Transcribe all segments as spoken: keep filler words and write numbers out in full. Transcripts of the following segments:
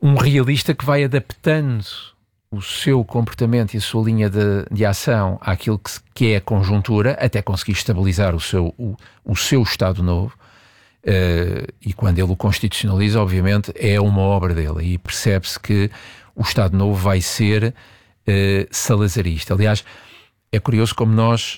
um realista que vai adaptando o seu comportamento e a sua linha de, de ação àquilo que, que é a conjuntura, até conseguir estabilizar o seu, o, o seu Estado Novo. Uh, e quando ele o constitucionaliza, obviamente, é uma obra dele. E percebe-se que o Estado Novo vai ser uh, salazarista. Aliás, é curioso como nós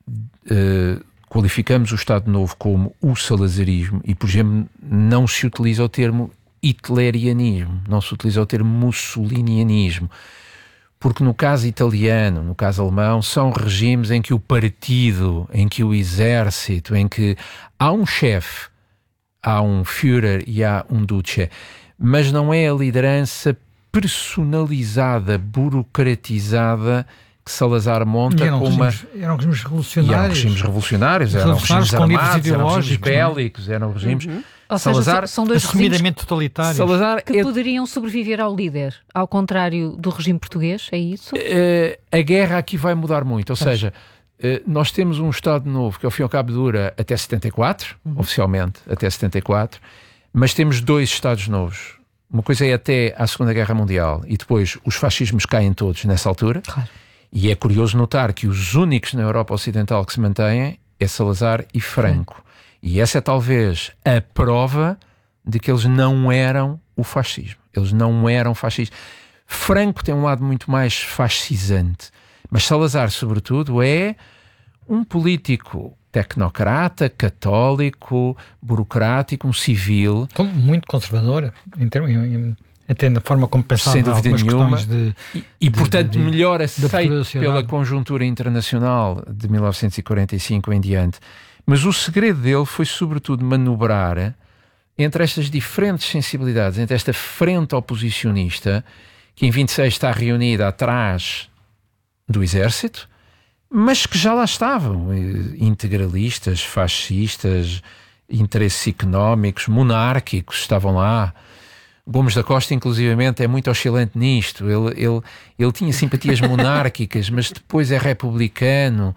uh, qualificamos o Estado Novo como o salazarismo e, por exemplo, não se utiliza o termo hitlerianismo, não se utiliza o termo mussolinianismo, porque no caso italiano, no caso alemão, são regimes em que o partido, em que o exército, em que há um chefe, há um Führer e há um Duce, mas não é a liderança personalizada, burocratizada que Salazar monta eram com regimes, uma... Eram regimes revolucionários. E eram regimes revolucionários, eram regimes armados, eram regimes bélicos, eram regimes... Uhum. Ou Salazar, seja, são dois assumidamente totalitários. Salazar que é... poderiam sobreviver ao líder, ao contrário do regime português, é isso? Uh, a guerra aqui vai mudar muito, ou seja, uh, nós temos um Estado Novo que ao fim e ao cabo dura até setenta e quatro, uhum. oficialmente até setenta e quatro, mas temos dois Estados Novos. Uma coisa é até à Segunda Guerra Mundial e depois os fascismos caem todos nessa altura. Claro. E é curioso notar que os únicos na Europa Ocidental que se mantêm é Salazar e Franco. Uhum. E essa é talvez a prova de que eles não eram o fascismo. Eles não eram fascistas. Franco tem um lado muito mais fascisante, mas Salazar, sobretudo, é um político tecnocrata, católico, burocrático, um civil. Muito conservador, em termos... até na forma como pensava. Sem dúvida nenhuma. De, e, e de, portanto, de, de, melhor aceito pela conjuntura internacional de mil novecentos e quarenta e cinco em diante. Mas o segredo dele foi, sobretudo, manobrar entre estas diferentes sensibilidades, entre esta frente oposicionista, que em vinte e seis está reunida atrás do exército, mas que já lá estavam, integralistas, fascistas, interesses económicos, monárquicos, estavam lá. Gomes da Costa, inclusivamente, é muito oscilante nisto. Ele, ele, ele tinha simpatias monárquicas, mas depois é republicano.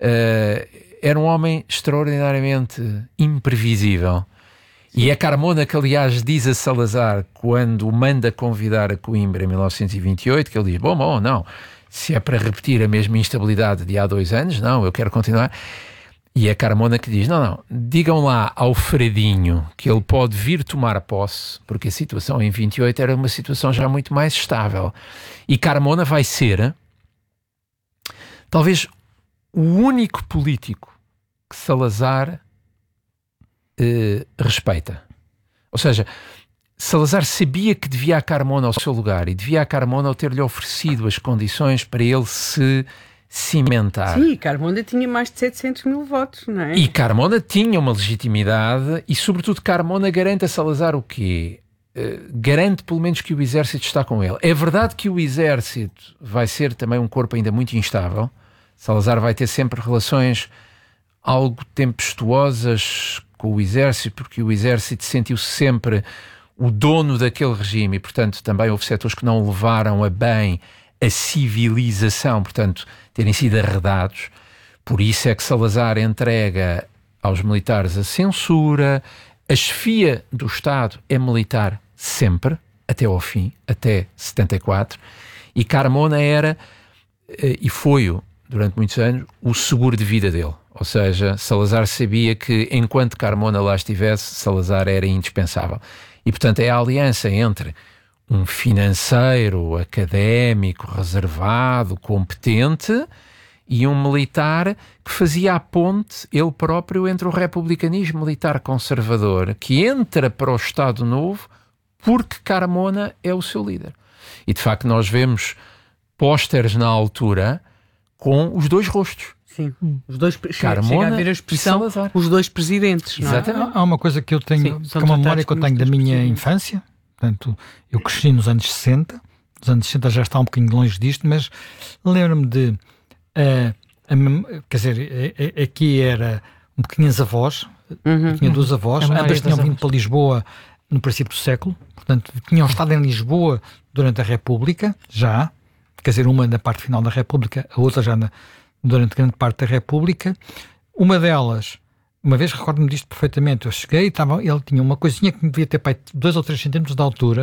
Uh, era um homem extraordinariamente imprevisível. E é Carmona que, aliás, diz a Salazar, quando o manda convidar a Coimbra em mil novecentos e vinte e oito, que ele diz, bom, bom, não, se é para repetir a mesma instabilidade de há dois anos, não, eu quero continuar. E é Carmona que diz, não, não, digam lá ao Fredinho que ele pode vir tomar posse, porque a situação em vinte e oito era uma situação já muito mais estável. E Carmona vai ser, talvez, o único político que Salazar eh, respeita. Ou seja, Salazar sabia que devia a Carmona ao seu lugar e devia a Carmona ter-lhe oferecido as condições para ele se cimentar. Sim, Carmona tinha mais de setecentos mil votos, não é? E Carmona tinha uma legitimidade e, sobretudo, Carmona garante a Salazar o quê? Uh, garante, pelo menos, que o exército está com ele. É verdade que o exército vai ser também um corpo ainda muito instável. Salazar vai ter sempre relações algo tempestuosas com o exército, porque o exército sentiu-se sempre o dono daquele regime e, portanto, também houve setores que não levaram a bem a civilização, portanto, terem sido arredados. Por isso é que Salazar entrega aos militares a censura, a chefia do Estado é militar sempre, até ao fim, até setenta e quatro, e Carmona era, e foi-o durante muitos anos, o seguro de vida dele. Ou seja, Salazar sabia que enquanto Carmona lá estivesse, Salazar era indispensável. E, portanto, é a aliança entre um financeiro, académico, reservado, competente e um militar que fazia a ponte, ele próprio, entre o republicanismo militar conservador, que entra para o Estado Novo porque Carmona é o seu líder. E, de facto, nós vemos pósteres na altura com os dois rostos. Sim, os dois, Carmona chega a ver a expressão, os dois presidentes. Exatamente. Há uma coisa que eu tenho, Sim, que é uma memória que eu tenho da minha infância. Portanto, eu cresci nos anos sessenta, nos anos sessenta já está um bocadinho longe disto, mas lembro-me de, uh, a, quer dizer, aqui era um bocadinho as avós, uhum. Eu tinha duas avós, ambas tinham vindo para Lisboa no princípio do século, portanto, tinham estado em Lisboa durante a República, já, quer dizer, uma na parte final da República, a outra já na, durante grande parte da República. Uma delas, uma vez recordo-me disto perfeitamente, eu cheguei e estava, ele tinha uma coisinha que me devia ter pai, dois ou três centímetros de altura,